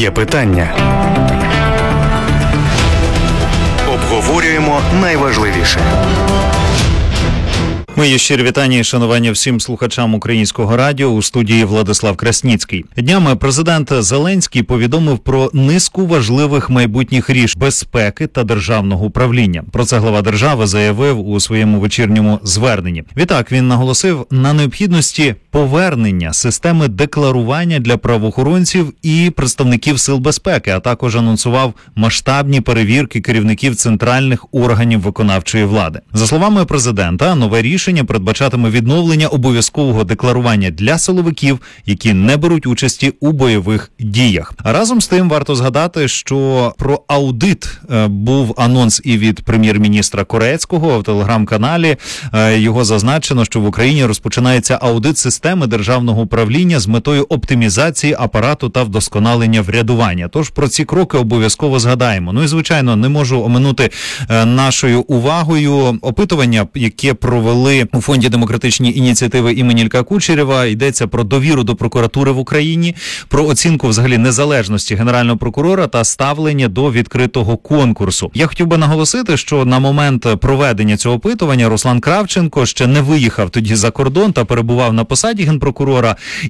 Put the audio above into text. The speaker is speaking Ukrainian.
Є питання. Обговорюємо найважливіше. Мої щирі вітання і шанування всім слухачам Українського радіо. У студії Владислав Красніцький. Днями президент Зеленський повідомив про низку важливих майбутніх рішень безпеки та державного управління. Про це глава держави заявив у своєму вечірньому зверненні. Відтак він наголосив на необхідності повернення системи декларування для правоохоронців і представників сил безпеки, а також анонсував масштабні перевірки керівників центральних органів виконавчої влади. За словами президента, нове рішення передбачатиме відновлення обов'язкового декларування для силовиків, які не беруть участі у бойових діях. А разом з тим варто згадати, що про аудит був анонс і від прем'єр-міністра Корецького в телеграм-каналі. Його зазначено, що в Україні розпочинається аудит системи державного управління з метою оптимізації апарату та вдосконалення врядування. Тож про ці кроки обов'язково згадаємо. Ну і, звичайно, не можу оминути нашою увагою опитування, яке провели у Фонді демократичні ініціативи імені Ілька Кучерєва. Йдеться про довіру до прокуратури в Україні, про оцінку взагалі незалежності Генерального прокурора та ставлення до відкритого конкурсу. Я хотів би наголосити, що на момент проведення цього опитування Руслан Кравченко ще не виїхав тоді за кордон та перебував на посаді генпрокурора.